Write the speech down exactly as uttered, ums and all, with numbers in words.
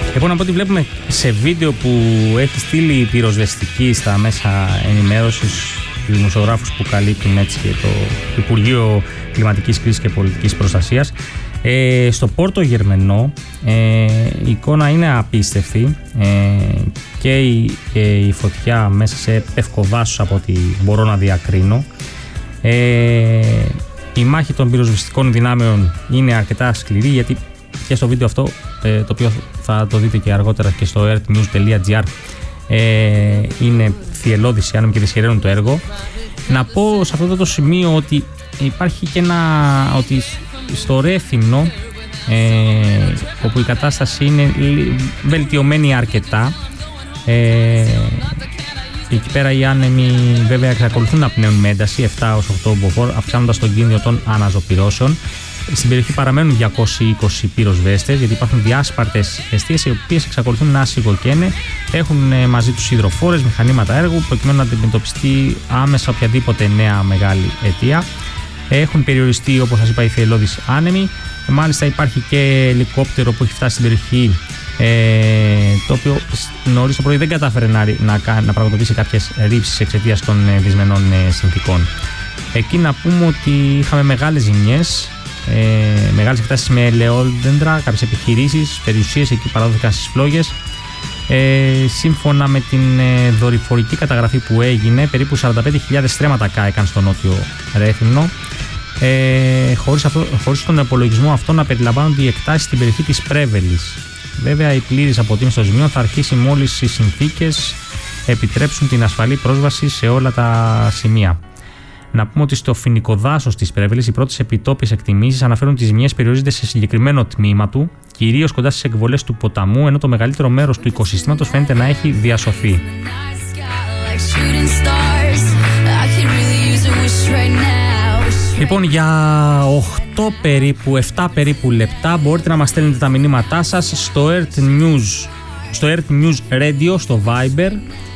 Λοιπόν, από ό,τι βλέπουμε σε βίντεο που έχει στείλει η πυροσβεστική στα μέσα ενημέρωσης, τους δημοσιογράφους που καλύπτουν έτσι και το Υπουργείο Κλιματικής Κρίσης και Πολιτικής Προστασίας, ε, στο Πόρτο Γερμενό ε, η εικόνα είναι απίστευτη ε, και η, ε, η φωτιά μέσα σε ευκοδάσους από ό,τι μπορώ να διακρίνω. Ε, η μάχη των πυροσβεστικών δυνάμεων είναι αρκετά σκληρή, γιατί και στο βίντεο αυτό, ε, το οποίο θα το δείτε και αργότερα και στο earthnews τελεία gr, ε, είναι θυελλώδης οι άνεμοι και δυσχεραίνουν το έργο. Να πω σε αυτό το σημείο ότι υπάρχει και ένα, ότι στο Ρέθυμνο, ε, όπου η κατάσταση είναι βελτιωμένη αρκετά, ε, εκεί πέρα οι άνεμοι βέβαια εξακολουθούν να πνέουν με ένταση επτά έως οκτώ μποφόρ, αυξάνοντας τον κίνδυνο των αναζωπυρώσεων. Στην περιοχή παραμένουν διακόσιοι είκοσι πυροσβέστες, γιατί υπάρχουν διάσπαρτες εστίες οι οποίες εξακολουθούν να σιγοκαίνε. Έχουν μαζί τους υδροφόρες, μηχανήματα έργου, προκειμένου να αντιμετωπιστεί άμεσα οποιαδήποτε νέα μεγάλη αιτία. Έχουν περιοριστεί, όπως σας είπα, οι θυελλώδεις άνεμοι. Μάλιστα υπάρχει και ελικόπτερο που έχει φτάσει στην περιοχή, ε, το οποίο νωρίς το πρωί δεν κατάφερε να, να, να πραγματοποιήσει κάποιες ρήψεις εξαιτίας των ε, δυσμενών ε, συνθήκων. Εκεί να πούμε ότι είχαμε μεγάλες ζημιές, ε, μεγάλες εκτάσεις με ελαιόδεντρα, κάποιες επιχειρήσεις, περιουσίες εκεί παραδόθηκαν στις φλόγες. Ε, σύμφωνα με την ε, δορυφορική καταγραφή που έγινε, περίπου σαράντα πέντε χιλιάδες στρέμματα κάηκαν στο νότιο Ρέθυμνο, ε, χωρίς, αυτό, χωρίς τον υπολογισμό αυτό να περιλαμβάνονται οι εκτάσεις στην περιοχή της Πρέβελης. Βέβαια, η πλήρης αποτίμηση των ζημιών θα αρχίσει μόλις οι συνθήκες επιτρέψουν την ασφαλή πρόσβαση σε όλα τα σημεία. Να πούμε ότι στο φοινικό δάσος της Πρέβελης οι πρώτες επιτόπιες εκτιμήσεις αναφέρουν ότι οι ζημιές περιορίζονται σε συγκεκριμένο τμήμα του, κυρίως κοντά στις εκβολές του ποταμού, ενώ το μεγαλύτερο μέρος του οικοσυστήματος φαίνεται να έχει διασωθεί. Λοιπόν, για οκτώ περίπου, επτά περίπου λεπτά μπορείτε να μας στέλνετε τα μηνύματά σας στο earthnews, στο earthnews radio, στο Viber,